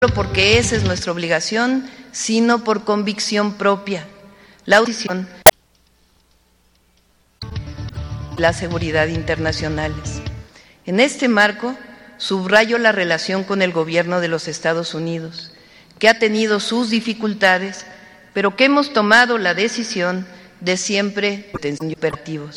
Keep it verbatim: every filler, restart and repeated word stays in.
porque esa es nuestra obligación, sino por convicción propia. La audición, la seguridad internacionales. En este marco, subrayo la relación con el gobierno de los Estados Unidos, que ha tenido sus dificultades, pero que hemos tomado la decisión de siempre tener operativos.